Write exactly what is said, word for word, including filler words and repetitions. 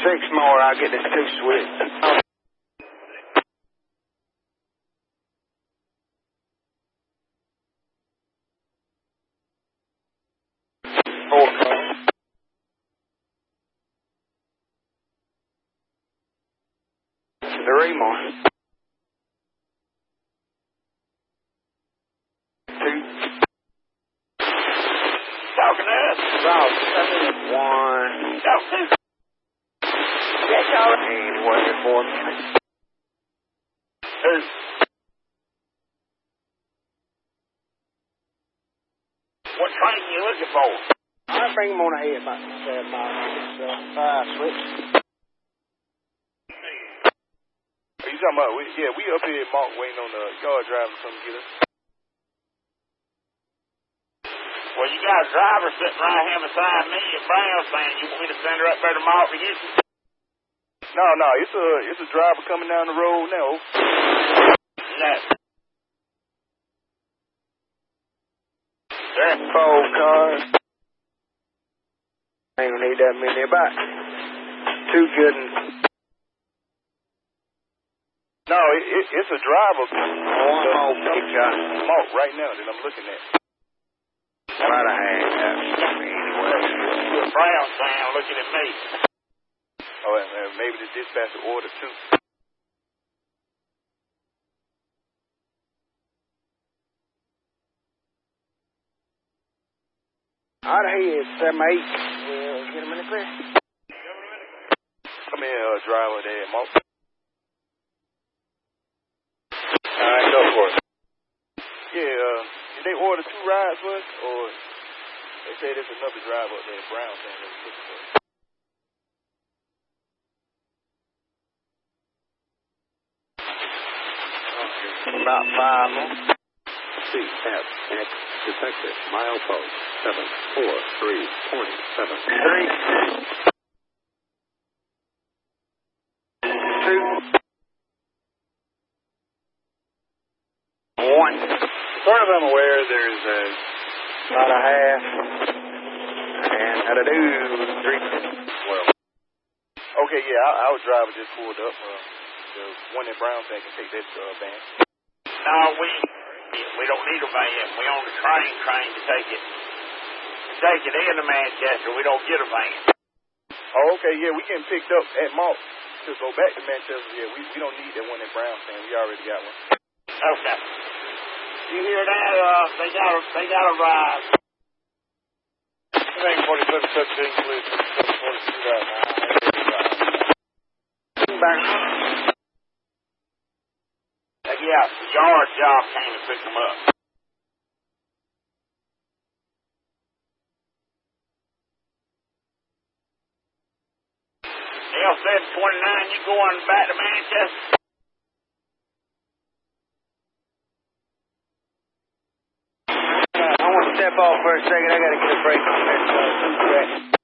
six more, I'll get this two switched. Four cars. Three more. Two. Talking to us. About one. Talk to us. Yes, y'all. Ain't working for me. Who? What train you looking for? I'll bring him on ahead about seven miles. Uh, five switch. Are you talking about? We, yeah, we up here at Mark waiting on the yard driver to come get us. Well, you got a driver sitting right here beside me at Brown saying you want me to send her up there to Mark to get you? No, no, it's a it's a driver coming down the road now. No. Sir? Four cars. Ain't gonna need that many. About two good and... No, it, it, it's a driver. One more picture. Mark right now that I'm looking at. About a half. Anyway. Brown saying looking at me. Oh, and, and maybe the dispatcher ordered too. Out of here, seven, eight. We'll get him in the clear. Come here, uh, driver there, Mark. All right, go for it. Yeah, uh, did they order two rides for us? Or they say there's another driver up there, Brown, saying they was looking for us. About five more. C F X detected milepost seven four three point seven. Three. Two. One. As far as I'm aware, there's a... About a half. And how to do three. Well. Okay, yeah, our, our driver just pulled up. Uh, the one that Brown said can take that uh, van. No, we we don't need a van. We own a train train to take it. To take it into Manchester, we don't get a van. Oh, okay, yeah, we getting picked up at Malt to go back to Manchester. Yeah, we, we don't need that one that Brown saying. We already got one. Okay. You hear that? Uh, they got a, they got a ride. Name forty-seven seventeen, please. seven forty-two right now. Back. Uh, yeah, the yard job came to pick them up. L seven twenty-nine, you going back to Manchester? I want to step off for a second. I got to get a break on that. Uh,